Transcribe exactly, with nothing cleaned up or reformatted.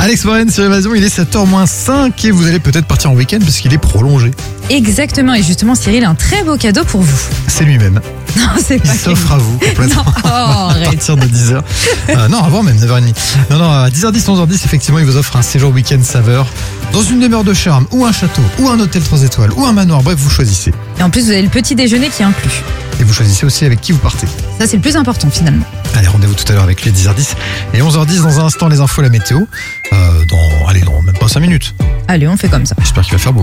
Alex Moren sur Évasion, il est sept heures moins cinq et vous allez peut-être partir en week-end parce qu'il est prolongé. Exactement, et justement Cyril a un très beau cadeau pour vous. C'est lui-même. Non, c'est Il pas s'offre à vous complètement. Non, oh, à arrête. partir de dix heures. Euh, non, avant même, neuf heures trente. Non, non, à dix heures dix, onze heures dix, effectivement, il vous offre un séjour week-end saveur dans une demeure de charme, ou un château, ou un hôtel trois étoiles, ou un manoir. Bref, vous choisissez. Et en plus, vous avez le petit déjeuner qui est inclus. Et vous choisissez aussi avec qui vous partez. Ça, c'est le plus important finalement. Allez, rendez-vous tout à l'heure avec lui, dix heures dix. Et onze heures dix, dans un instant, les infos, la météo. Euh, dans, allez, dans même pas cinq minutes. Allez, on fait comme ça. J'espère qu'il va faire beau.